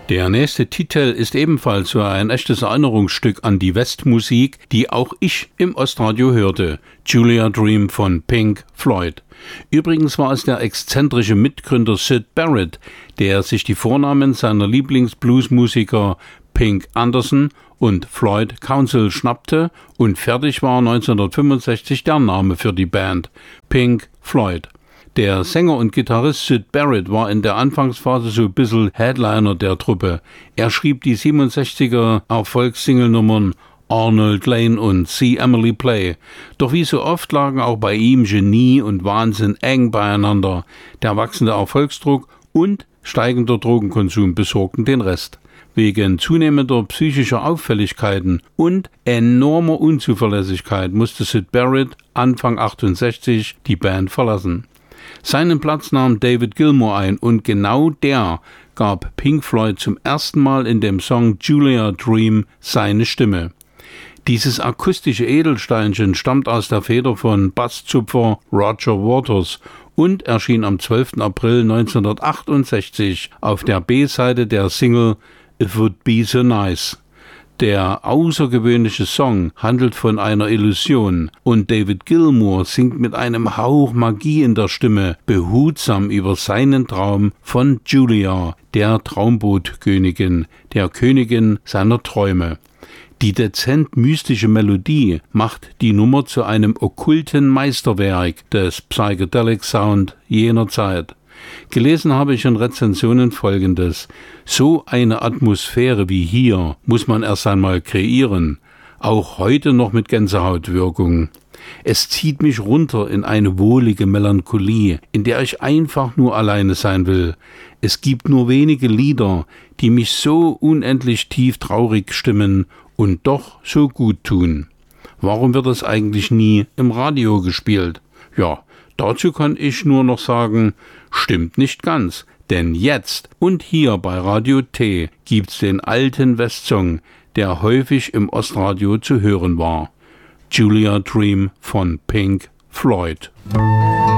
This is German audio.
Der nächste Titel ist ebenfalls so ein echtes Erinnerungsstück an die Westmusik, die auch ich im Ostradio hörte. Julia Dream von Pink Floyd. Übrigens war es der exzentrische Mitgründer Syd Barrett, der sich die Vornamen seiner Lieblingsbluesmusiker Pink Anderson und Floyd Council schnappte und fertig war 1965 der Name für die Band, Pink Floyd. Der Sänger und Gitarrist Syd Barrett war in der Anfangsphase so ein bisschen Headliner der Truppe. Er schrieb die 67er Erfolgssingle-Nummern Arnold Lane und See Emily Play. Doch wie so oft lagen auch bei ihm Genie und Wahnsinn eng beieinander. Der wachsende Erfolgsdruck und steigender Drogenkonsum besorgten den Rest. Wegen zunehmender psychischer Auffälligkeiten und enormer Unzuverlässigkeit musste Syd Barrett Anfang 68 die Band verlassen. Seinen Platz nahm David Gilmour ein und genau der gab Pink Floyd zum ersten Mal in dem Song Julia Dream seine Stimme. Dieses akustische Edelsteinchen stammt aus der Feder von Basszupfer Roger Waters und erschien am 12. April 1968 auf der B-Seite der Single It Would Be So Nice. Der außergewöhnliche Song handelt von einer Illusion und David Gilmour singt mit einem Hauch Magie in der Stimme behutsam über seinen Traum von Julia, der Traumboot-Königin, der Königin seiner Träume. Die dezent mystische Melodie macht die Nummer zu einem okkulten Meisterwerk des Psychedelic Sound jener Zeit. Gelesen habe ich in Rezensionen Folgendes: So eine Atmosphäre wie hier muss man erst einmal kreieren, auch heute noch mit Gänsehautwirkung. Es zieht mich runter in eine wohlige Melancholie, in der ich einfach nur alleine sein will. Es gibt nur wenige Lieder, die mich so unendlich tief traurig stimmen und doch so gut tun. Warum wird das eigentlich nie im Radio gespielt? Ja, dazu kann ich nur noch sagen, stimmt nicht ganz, denn jetzt und hier bei Radio T gibt's den alten Westsong, der häufig im Ostradio zu hören war. Julia Dream von Pink Floyd.